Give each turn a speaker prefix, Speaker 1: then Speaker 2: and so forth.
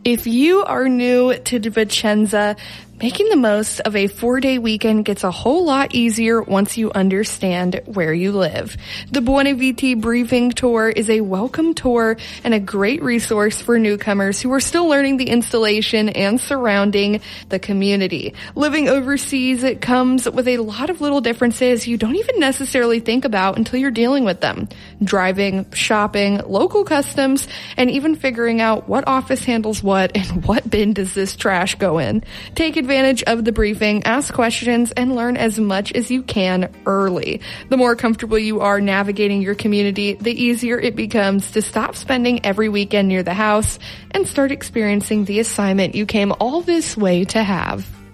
Speaker 1: If you are new to Vicenza, making the most of a 4-day weekend gets a whole lot easier once you understand where you live. The Buona Vita Briefing Tour is a welcome tour and a great resource for newcomers who are still learning the installation and surrounding the community. Living overseas, it comes with a lot of little differences you don't even necessarily think about until you're dealing with them. Driving, shopping, local customs, and even figuring out what office handles what and what bin does this trash go in. Take advantage of the briefing, ask questions, and learn as much as you can early. The more comfortable you are navigating your community, the easier it becomes to stop spending every weekend near the house and start experiencing the assignment you came all this way to have.